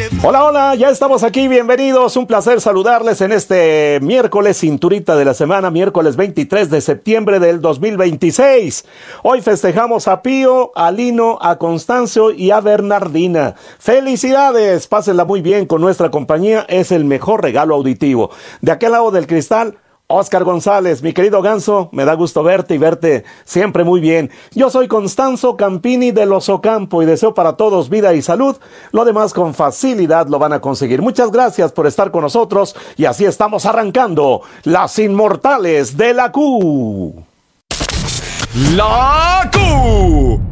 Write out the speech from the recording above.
Hola, hola, ya estamos aquí, bienvenidos, un placer saludarles en este miércoles cinturita de la semana, miércoles 23 de septiembre del 2026. Hoy festejamos a Pío, a Lino, a Constancio y a Bernardina. ¡Felicidades! Pásenla muy bien con nuestra compañía, es el mejor regalo auditivo. De aquel lado del cristal, Oscar González, mi querido Ganso, me da gusto verte y verte siempre muy bien. Yo soy Constanzo Campini de Los Ocampo y deseo para todos vida y salud. Lo demás con facilidad lo van a conseguir. Muchas gracias por estar con nosotros y así estamos arrancando Las Inmortales de la Q. La Q.